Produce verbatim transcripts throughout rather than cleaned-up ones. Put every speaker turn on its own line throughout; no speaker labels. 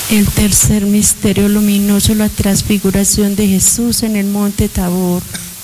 El tercer misterio luminoso, la transfiguración de Jesús en el monte Tabor.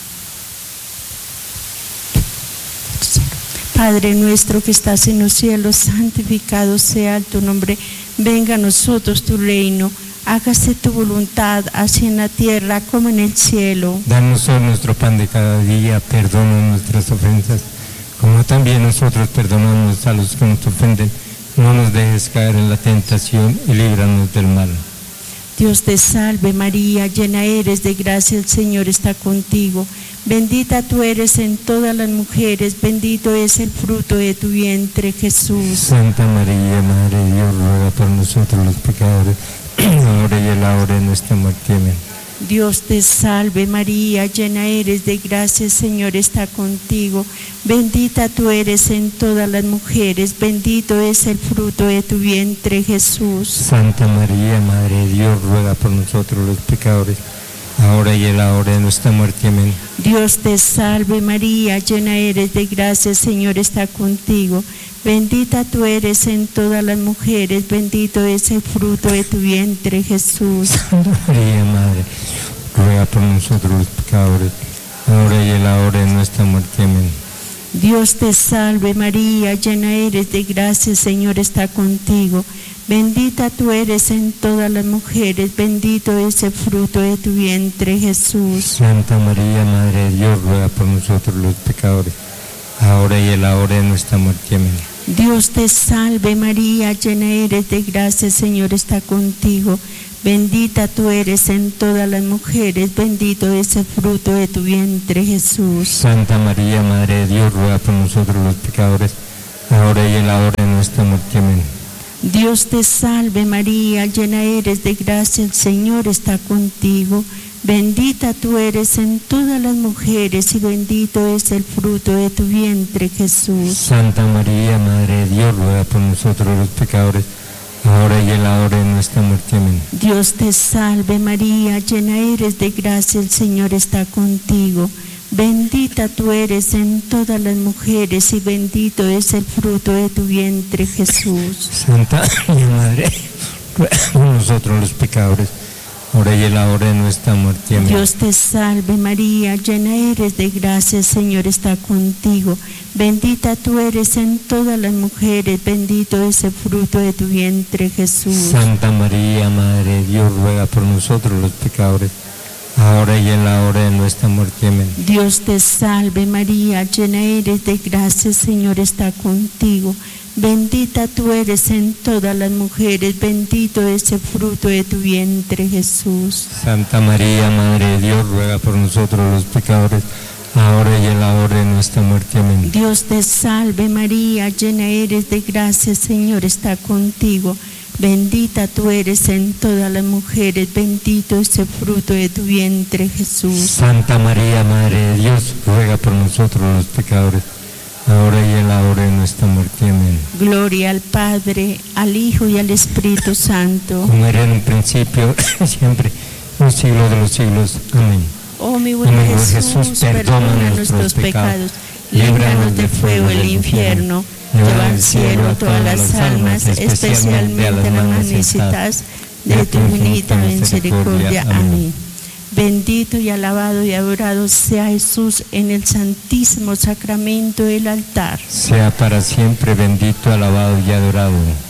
Padre nuestro que estás en los cielos, santificado sea tu nombre. Venga a nosotros tu reino. Hágase tu voluntad, así en la tierra como en el cielo.
Danos hoy nuestro pan de cada día. Perdona nuestras ofensas, como también nosotros perdonamos a los que nos ofenden. No nos dejes caer en la tentación y líbranos del mal.
Dios te salve María, llena eres de gracia, el Señor está contigo. Bendita tú eres en todas las mujeres, bendito es el fruto de tu vientre, Jesús.
Santa María, Madre de Dios, ruega por nosotros los pecadores, ahora y en la hora de nuestra muerte. Amén.
Dios te salve María, llena eres de gracia, el Señor está contigo. Bendita tú eres en todas las mujeres, bendito es el fruto de tu vientre, Jesús.
Santa María, Madre de Dios, ruega por nosotros los pecadores, ahora y en la hora de nuestra muerte. Amén.
Dios te salve María, llena eres de gracia, el Señor está contigo. Bendita tú eres en todas las mujeres, bendito es el fruto de tu vientre, Jesús.
Santa María, Madre, ruega por nosotros los pecadores, ahora y en la hora de nuestra muerte. Amén.
Dios te salve María, llena eres de gracia, el Señor está contigo. Bendita tú eres en todas las mujeres, bendito es el fruto de tu vientre, Jesús.
Santa María, Madre de Dios, ruega por nosotros los pecadores, ahora y en la hora de nuestra muerte. Amén.
Dios te salve María, llena eres de gracia, el Señor está contigo. Bendita tú eres en todas las mujeres, bendito es el fruto de tu vientre, Jesús.
Santa María, Madre de Dios, ruega por nosotros los pecadores, ahora y en la hora de nuestra muerte. Amén.
Dios te salve María, llena eres de gracia, el Señor está contigo. Bendita tú eres en todas las mujeres y bendito es el fruto de tu vientre, Jesús.
Santa María, Madre de Dios, ruega por nosotros los pecadores, ahora y en la hora de nuestra muerte. Amén.
Dios te salve María, llena eres de gracia, el Señor está contigo. Bendita tú eres en todas las mujeres y bendito es el fruto de tu vientre, Jesús.
Santa María, Madre, ruega por nosotros los pecadores, ahora y en la hora de nuestra muerte. Amén.
Dios te salve María, llena eres de gracia, el Señor está contigo. Bendita tú eres en todas las mujeres, bendito es el fruto de tu vientre, Jesús.
Santa María, Madre de Dios, ruega por nosotros los pecadores, ahora y en la hora de nuestra muerte. Amén.
Dios te salve María, llena eres de gracia, el Señor está contigo. Bendita tú eres en todas las mujeres, bendito es el fruto de tu vientre, Jesús.
Santa María, Madre de Dios, ruega por nosotros los pecadores, ahora y en la hora de nuestra muerte. Amén.
Dios te salve María, llena eres de gracia, el Señor está contigo. Bendita tú eres en todas las mujeres, bendito es el fruto de tu vientre, Jesús.
Santa María, Madre de Dios, ruega por nosotros los pecadores, ahora y en la hora de nuestra muerte. Amén.
Gloria al Padre, al Hijo y al Espíritu Santo.
Como era en un principio, siempre, en los siglos de los siglos. Amén.
Oh mi buen
Jesús,
Jesús,
perdona
perdona nuestros pecados, líbranos del fuego del infierno, lleva al cielo todas las almas, especialmente a las más necesitadas de tu infinita misericordia. Amén. Bendito y alabado y adorado sea Jesús en el santísimo sacramento del altar.
Sea para siempre bendito, alabado y adorado.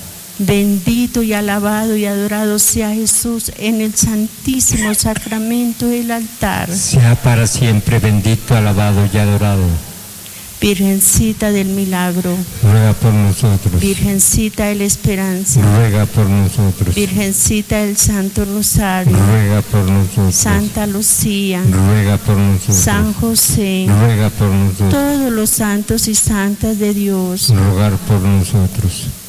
Bendito y alabado y adorado sea Jesús en el santísimo sacramento del altar.
Sea para siempre bendito, alabado y adorado.
Virgencita del Milagro,
ruega por nosotros.
Virgencita de la Esperanza,
ruega por nosotros.
Virgencita del Santo Rosario,
ruega por nosotros.
Santa Lucía,
ruega por nosotros.
San José,
ruega por nosotros.
Todos los santos y santas de Dios,
rogar por nosotros.